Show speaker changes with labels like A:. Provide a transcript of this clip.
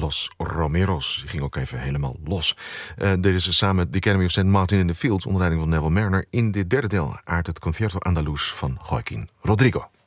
A: Los Romeros. Die ging ook even helemaal los. Deden ze samen de Academy of St. Martin in the Fields onder leiding van Neville Marriner. In dit derde deel aardt het Concierto Andaluz van Joaquín Rodrigo.